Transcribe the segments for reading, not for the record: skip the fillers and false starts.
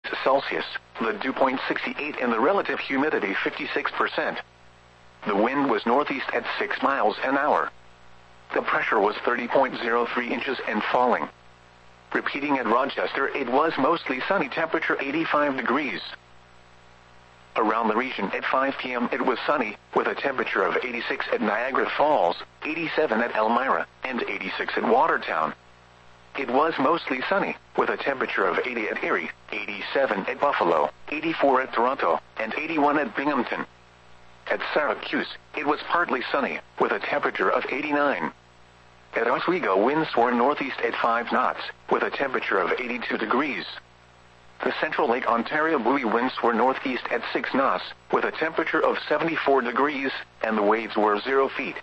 Celsius, the dew point 68 and the relative humidity 56%. The wind was northeast at 6 miles an hour. The pressure was 30.03 inches and falling. Repeating at Rochester, it was mostly sunny, temperature 85 degrees. Around the region at 5 p.m. it was sunny, with a temperature of 86 at Niagara Falls, 87 at Elmira, and 86 at Watertown. It was mostly sunny, with a temperature of 80 at Erie, 87 at Buffalo, 84 at Toronto, and 81 at Binghamton. At Syracuse, it was partly sunny, with a temperature of 89. At Oswego, winds were northeast at 5 knots, with a temperature of 82 degrees. The Central Lake Ontario buoy winds were northeast at 6 knots, with a temperature of 74 degrees, and the waves were 0 feet.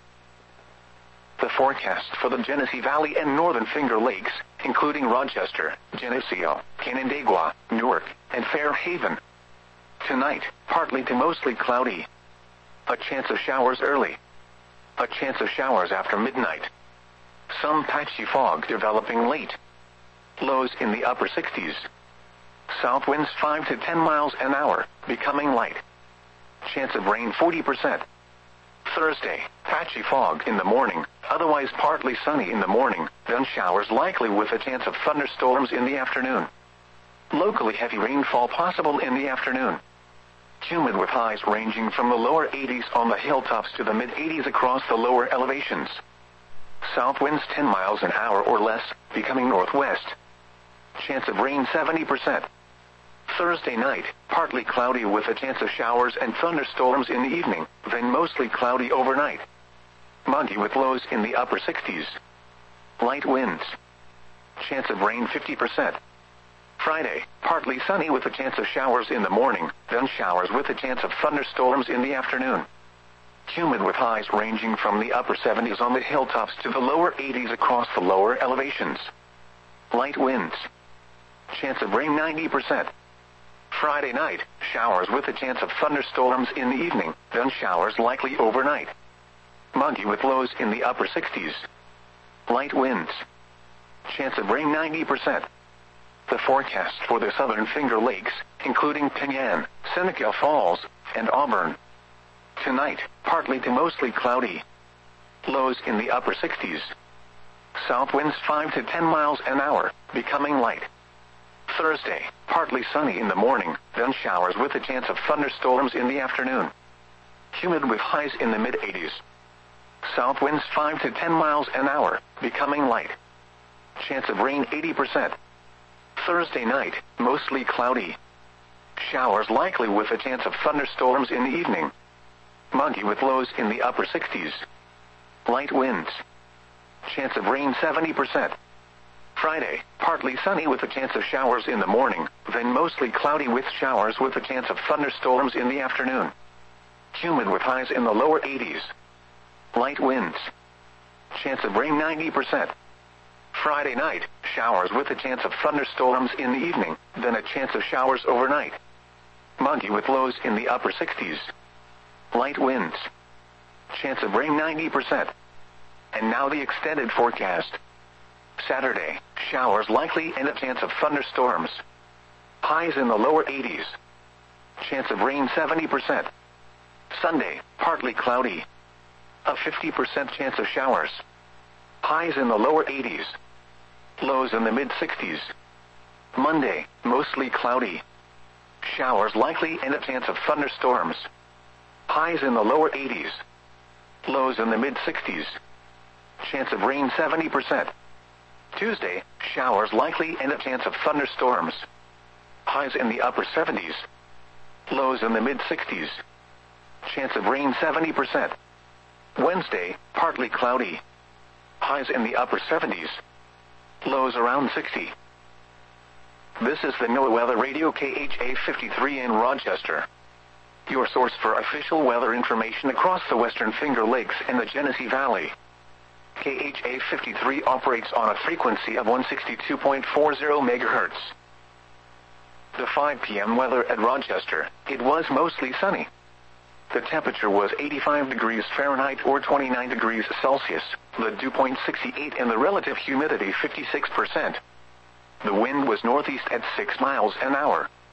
The forecast for the Genesee Valley and Northern Finger Lakes, including Rochester, Geneseo, Canandaigua, Newark, and Fairhaven. Tonight, partly to mostly cloudy. A chance of showers early. A chance of showers after midnight. Some patchy fog developing late. Lows in the upper 60s. South winds 5 to 10 miles an hour, becoming light. Chance of rain 40%. Thursday, patchy fog in the morning, otherwise partly sunny in the morning, then showers likely with a chance of thunderstorms in the afternoon. Locally heavy rainfall possible in the afternoon. Humid with highs ranging from the lower 80s on the hilltops to the mid-80s across the lower elevations. South winds 10 miles an hour or less, becoming northwest. Chance of rain 70%. Thursday night, partly cloudy with a chance of showers and thunderstorms in the evening, then mostly cloudy overnight. Monday with lows in the upper 60s. Light winds. Chance of rain 50%. Friday, partly sunny with a chance of showers in the morning, then showers with a chance of thunderstorms in the afternoon. Humid with highs ranging from the upper 70s on the hilltops to the lower 80s across the lower elevations. Light winds. Chance of rain 90%. Friday night, showers with a chance of thunderstorms in the evening, then showers likely overnight. Monday with lows in the upper 60s. Light winds. Chance of rain 90%. The forecast for the Southern Finger Lakes, including Penyan, Seneca Falls, and Auburn. Tonight, partly to mostly cloudy. Lows in the upper 60s. South winds 5 to 10 miles an hour, becoming light. Thursday, partly sunny in the morning, then showers with a chance of thunderstorms in the afternoon. Humid with highs in the mid-80s. South winds 5 to 10 miles an hour, becoming light. Chance of rain 80%. Thursday night, mostly cloudy. Showers likely with a chance of thunderstorms in the evening. Monday with lows in the upper 60s. Light winds. Chance of rain 70%. Friday, partly sunny with a chance of showers in the morning, then mostly cloudy with showers with a chance of thunderstorms in the afternoon. Humid with highs in the lower 80s. Light winds. Chance of rain 90%. Friday night, showers with a chance of thunderstorms in the evening, then a chance of showers overnight. Monday with lows in the upper 60s. Light winds. Chance of rain 90%. And now the extended forecast. Saturday, showers likely and a chance of thunderstorms. Highs in the lower 80s. Chance of rain 70%. Sunday, partly cloudy. A 50% chance of showers. Highs in the lower 80s. Lows in the mid-60s. Monday, mostly cloudy. Showers likely and a chance of thunderstorms. Highs in the lower 80s. Lows in the mid-60s. Chance of rain 70%. Tuesday, showers likely and a chance of thunderstorms. Highs in the upper 70s. Lows in the mid-60s. Chance of rain 70%. Wednesday, partly cloudy. Highs in the upper 70s. Lows around 60. This is the NOAA Weather Radio KHA 53 in Rochester. Your source for official weather information across the Western Finger Lakes and the Genesee Valley. KHA 53 operates on a frequency of 162.40 MHz. The 5 p.m. weather at Rochester, it was mostly sunny. The temperature was 85 degrees Fahrenheit or 29 degrees Celsius, the dew point 68 and the relative humidity 56%. The wind was northeast at 6 miles an hour.